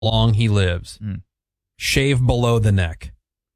long he lives. Shave below the neck.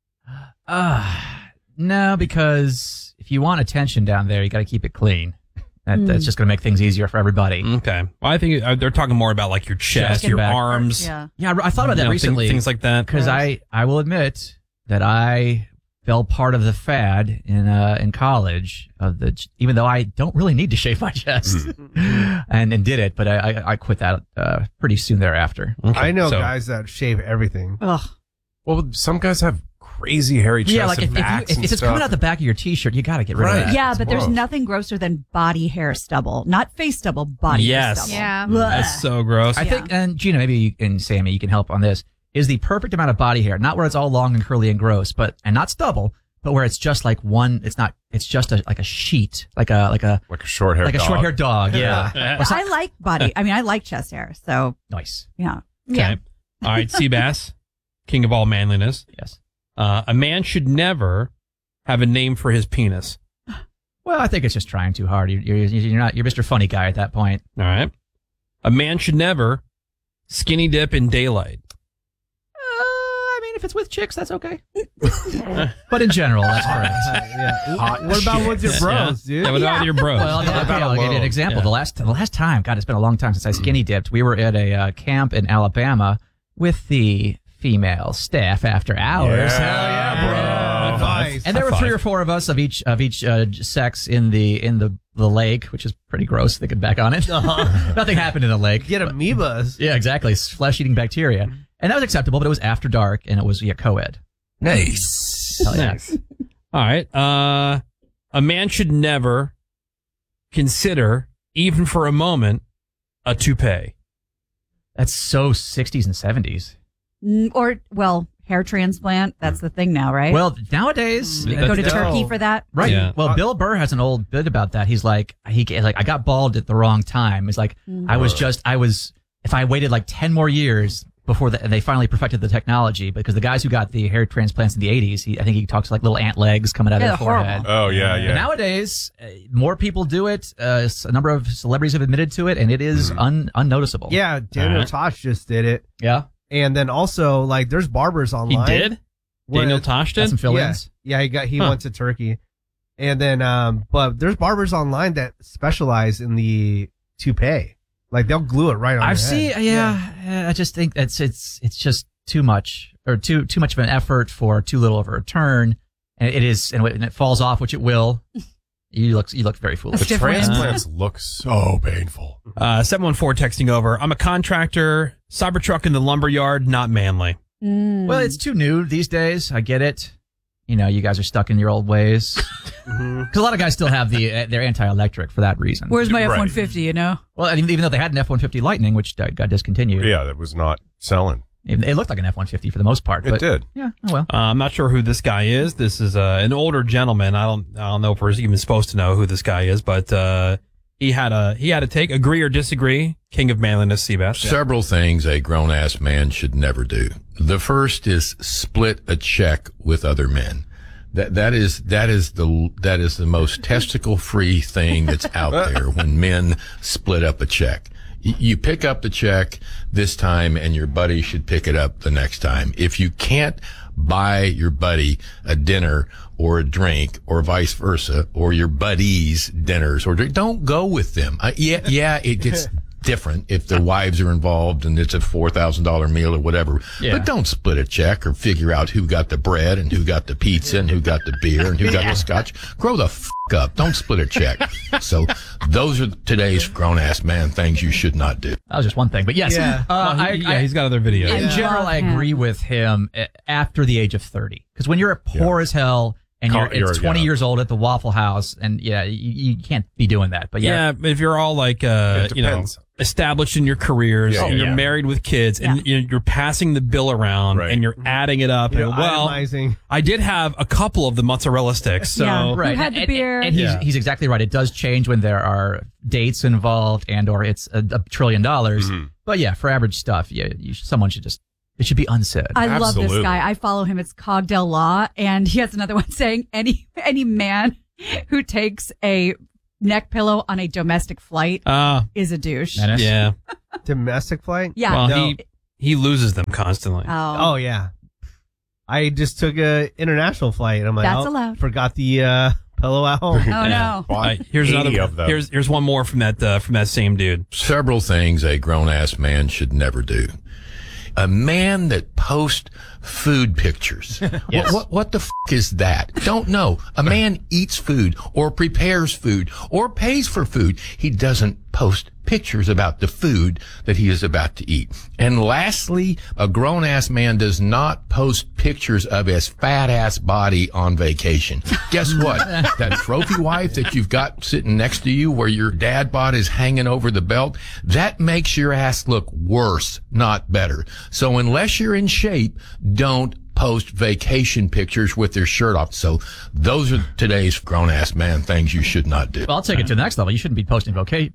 No, because if you want attention down there, you got to keep it clean. That's just going to make things easier for everybody. Okay. Well, I think they're talking more about like your chest, your back. arms. Yeah. Yeah, I thought about that recently. Things like that. Because I will admit that I fell part of the fad in college even though I don't really need to shave my chest and did it, but I quit that pretty soon thereafter. Okay. I know guys that shave everything. Ugh. Well, some guys have crazy hairy chests. Yeah, like and if it's coming out the back of your t-shirt, you got to get rid of that. Yeah, but there's nothing grosser than body hair stubble. Not face stubble, body hair stubble. Yeah. That's so gross. I think, and Gina, maybe you and Sammy, you can help on this, is the perfect amount of body hair, not where it's all long and curly and gross, and not stubble, but where it's just like one, it's just like a sheet, like a short hair dog. a short haired dog. Yeah. I like body. I mean, I like chest hair. So Nice. yeah. Okay. Yeah. All right, Seabass, king of all manliness. Yes. A man should never have a name for his penis. Well, I think it's just trying too hard. You're Mr. Funny Guy at that point. All right. A man should never skinny dip in daylight. I mean, if it's with chicks, that's okay. But in general, that's correct. What about with your bros, dude? Yeah, what about your bros? Well, I'll give you an example. The last time, God, it's been a long time since I skinny dipped. We were at a camp in Alabama with the female staff after hours. Yeah. Hell yeah, bro! Nice. And there were 3 or 4 of us of each sex in the lake, which is pretty gross thinking back on it. Nothing happened in the lake. Get amoebas. Yeah, exactly. Flesh-eating bacteria. And that was acceptable, but it was after dark, and it was co-ed. Nice. Hell yeah. All right. A man should never consider, even for a moment, a toupee. That's so 60s and 70s. Hair transplant. That's the thing now, right? Well, nowadays, go to Turkey for that. right? Yeah. Well, Bill Burr has an old bit about that. He's like, I got bald at the wrong time. It's like if I waited like 10 more years before they finally perfected the technology, because the guys who got the hair transplants in the 80s, I think he talks like little ant legs coming out of their forehead. Oh, yeah, yeah. But nowadays, more people do it. A number of celebrities have admitted to it, and it is unnoticeable. Yeah, Daniel Tosh just did it. Yeah. And then also, like, there's barbers He online. did? Daniel Tosh Got did? some fill-ins. Yeah, he went to Turkey. And then, but there's barbers online that specialize in the toupee. Like, they'll glue it right on I've your seen, head. I just think it's just too much, or too much of an effort for too little of a return. And it is, and when it falls off, which it will, you look very foolish. The transplants look so painful. 714 texting over. I'm a contractor, Cybertruck in the lumberyard, not manly. Well, it's too new these days. I get it. You know, you guys are stuck in your old ways. Because a lot of guys still have their anti-electric for that reason. Where's my Right. F-150, you know? Well, and even though they had an F-150 Lightning, which got discontinued. Yeah, that was not selling. It looked like an F-150 for the most part. It But did. Yeah, oh well. I'm not sure who this guy is. This is an older gentleman. I don't know if we're even supposed to know who this guy is, but he had a take, agree or disagree. King of manliness, Seabass. Several things a grown-ass man should never do. The first is split a check with other men. That is the most testicle-free thing that's out there when men split up a check. You pick up the check this time and your buddy should pick it up the next time. If you can't buy your buddy a dinner or a drink or vice versa, or your buddies dinners or drink, don't go with them. Yeah, it gets different if their wives are involved and it's a $4,000 meal or whatever. Yeah. But don't split a check or figure out who got the bread and who got the pizza and who got the beer and who got the scotch. Grow the f*** up. Don't split a check. So those are today's grown-ass man things you should not do. That was just one thing. But yes, He's got other videos. in general, I agree with him after the age of 30. Because when you're poor as hell and you're 20 years old at the Waffle House, and you can't be doing that. But But if you're all like, established in your careers, and you're married with kids, and you're passing the bill around, and you're adding it up, and itemizing. I did have a couple of the mozzarella sticks, so Who had the beer? And he's exactly right. It does change when there are dates involved or it's $1 trillion. But yeah, for average stuff, someone should just. It should be unsaid. I love this guy. I follow him. It's Cogdell Law, and he has another one saying any man who takes a neck pillow on a domestic flight is a douche. Yeah. Domestic flight? Yeah. Well, No. he loses them constantly. Oh yeah. I just took a international flight. I'm like, That's allowed. Forgot the pillow at home. Oh no. Here's 80 another. of them. Here's one more from that same dude. Several things a grown-ass man should never do. A man that posts food pictures. Yes. What the is that? Don't know. A man eats food or prepares food or pays for food. He doesn't post pictures about the food that he is about to eat. And lastly, a grown-ass man does not post pictures of his fat-ass body on vacation. Guess what? That trophy wife that you've got sitting next to you where your dad bod is hanging over the belt, that makes your ass look worse, not better. So unless you're in shape, don't post vacation pictures with their shirt off. So those are today's grown-ass man things you should not do. Well, I'll take it to the next level. You shouldn't be posting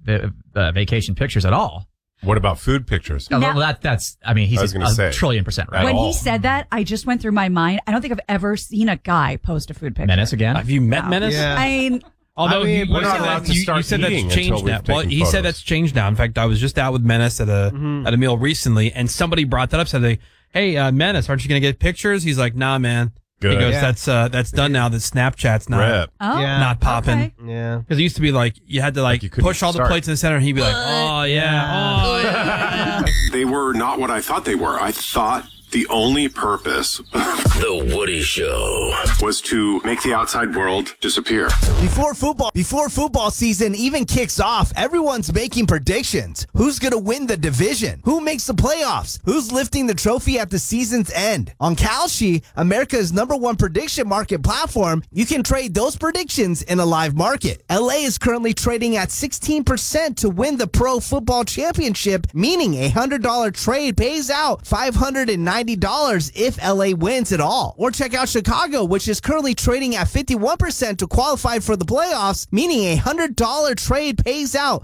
vacation pictures at all. What about food pictures? Now- Well, that's. I mean, he's I was a gonna say. trillion% right. When all. he said that, I just went through my mind. I don't think I've ever seen a guy post a food picture. Menace again. Have you met Menace? Yeah. I mean, Although I mean, you we're not said allowed that, to you start said that's eating until changed we've now. Well, taken he said photos. that's changed now. In fact, I was just out with Menace at a meal recently, and somebody brought that up. Said, "Hey, Menace, aren't you going to get pictures?" He's like, "Nah, man." Good. He goes, Yeah. "That's done now. That Snapchat's not Rep. Yeah. not popping." okay. Yeah. Because it used to be like you had to you couldn't push all the start. plates in the center, and he'd be like, "Oh yeah, oh yeah." They were not what I thought they were. I thought the only purpose The Woody Show. was to make the outside world disappear. Before football season even kicks off, everyone's making predictions. Who's going to win the division? Who makes the playoffs? Who's lifting the trophy at the season's end? On Kalshi, America's #1 prediction market platform, you can trade those predictions in a live market. LA is currently trading at 16% to win the Pro Football Championship, meaning a $100 trade pays out $590 if LA wins it all. Or check out Chicago, which is currently trading at 51% to qualify for the playoffs, meaning a $100 trade pays out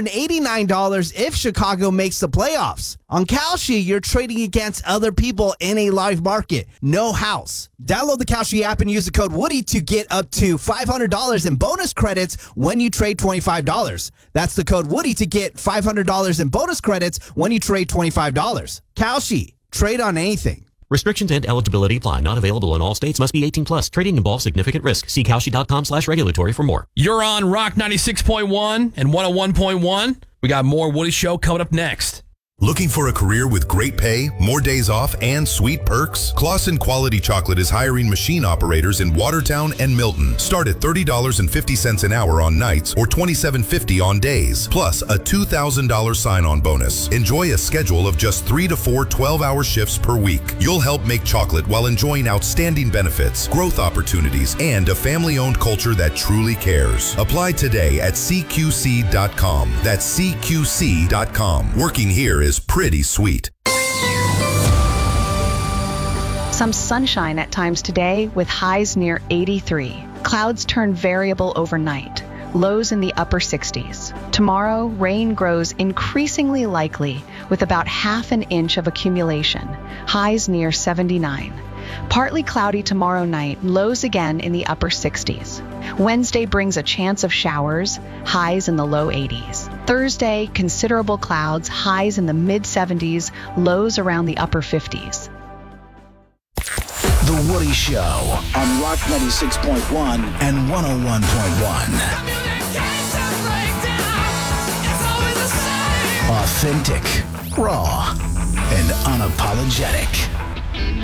$189 if Chicago makes the playoffs. On Kalshi, you're trading against other people in a live market. No house. Download the Kalshi app and use the code Woody to get up to $500 in bonus credits when you trade $25. That's the code Woody to get $500 in bonus credits when you trade $25. Kalshi. Trade on anything. Restrictions and eligibility apply. Not available in all states. Must be 18 plus. Trading involves significant risk. See Kalshi.com/regulatory for more. You're on Rock 96.1 and 101.1. We got more Woody Show coming up next. Looking for a career with great pay, more days off, and sweet perks? Claussen Quality Chocolate is hiring machine operators in Watertown and Milton. Start at $30.50 an hour on nights or $27.50 on days, plus a $2,000 sign-on bonus. Enjoy a schedule of just 3 to 4 12-hour shifts per week. You'll help make chocolate while enjoying outstanding benefits, growth opportunities, and a family-owned culture that truly cares. Apply today at CQC.com. That's CQC.com. Working here is pretty sweet. Some sunshine at times today with highs near 83. Clouds turn variable overnight. Lows in the upper 60s. Tomorrow, rain grows increasingly likely with about ½ an inch of accumulation. Highs near 79. Partly cloudy tomorrow night, lows again in the upper 60s. Wednesday brings a chance of showers, highs in the low 80s. Thursday, considerable clouds, highs in the mid-70s, lows around the upper 50s. The Woody Show on Rock 96.1 and 101.1. Authentic, raw, and unapologetic.